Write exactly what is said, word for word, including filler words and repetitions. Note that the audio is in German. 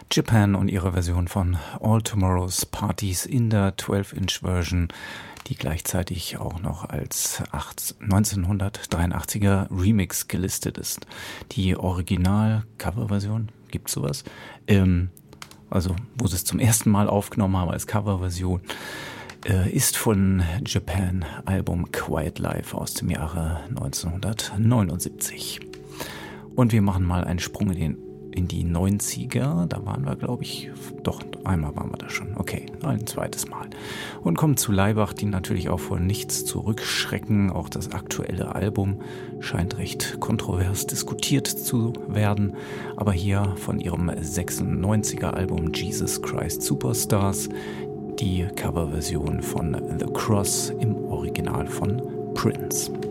Japan und ihre Version von All Tomorrow's Parties in der zwölf Inch Version, die gleichzeitig auch noch als neunzehnhundertdreiundachtziger Remix gelistet ist. Die Original-Cover-Version, gibt's sowas? Ähm, also, wo sie es zum ersten Mal aufgenommen haben als Coverversion, äh, ist von Japan-Album Quiet Life aus dem Jahre neunzehnhundertneunundsiebzig. Und wir machen mal einen Sprung in den in die neunziger, da waren wir, glaube ich, doch, einmal waren wir da schon, okay, ein zweites Mal. Und kommen zu Laibach, die natürlich auch vor nichts zurückschrecken. Auch das aktuelle Album scheint recht kontrovers diskutiert zu werden. Aber hier von ihrem sechsundneunziger Album Jesus Christ Superstars die Coverversion von The Cross im Original von Prince.